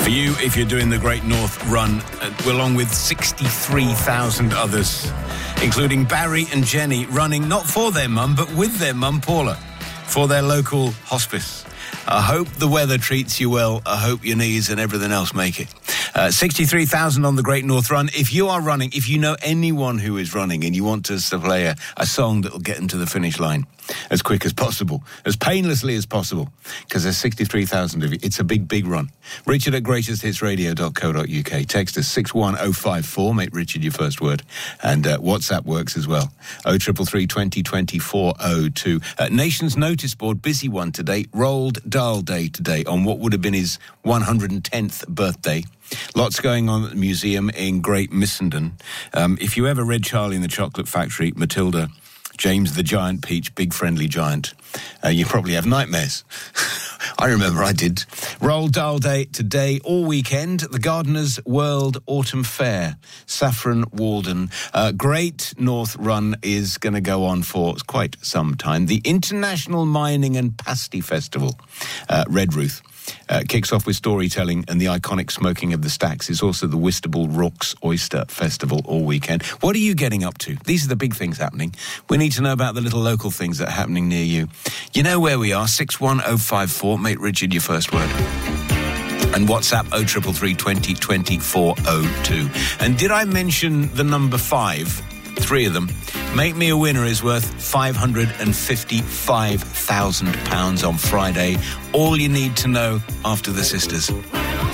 For you, if you're doing the Great North Run, along with 63,000 others, including Barry and Jenny, running not for their mum, but with their mum, Paula, for their local hospice. I hope the weather treats you well. I hope your knees and everything else make it. 63,000 on the Great North Run. If you are running, if you know anyone who is running and you want us to play a song that will get them to the finish line as quick as possible, as painlessly as possible, because there's 63,000 of you. It's a big, big run. Richard at greatesthitsradio.co.uk. Text us 61054. Make Richard your first word. And WhatsApp works as well. 0333 20 20 402. Nation's Notice Board, busy one today. Roald Dahl Day today on what would have been his 110th birthday. Lots going on at the museum in Great Missenden. If you ever read Charlie and the Chocolate Factory, Matilda, James the Giant Peach, big friendly giant, you probably have nightmares. I remember I did. Roald Dahl Day today, all weekend. The Gardeners World Autumn Fair, Saffron Walden. Great North Run is going to go on for quite some time. The International Mining and Pasty Festival, Redruth. Kicks off with storytelling and the iconic smoking of the stacks. It's also the Whitstable Rooks Oyster Festival all weekend. What are you getting up to? These are the big things happening. We need to know about the little local things that are happening near you. You know where we are, 61054. Make Richard your first word. And WhatsApp 0333 20 20 402. And did I mention the number 5? 3 of them. Make Me a Winner is worth £555,000 on Friday. All you need to know after the sisters.